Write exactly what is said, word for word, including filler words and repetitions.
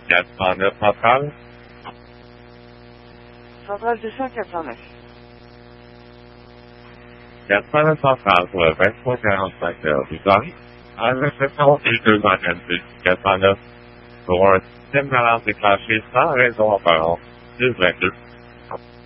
quatre cent neuf centrale. Centrale deux cent quatre cent neuf. quatre cent neuf centrale pour le vingt-trois quarante-cinq heures du temps. En réception et deux cent vingt-six quatre cent neuf pour un système d'alarme déclenché sans raison apparente. deux vingt-deux.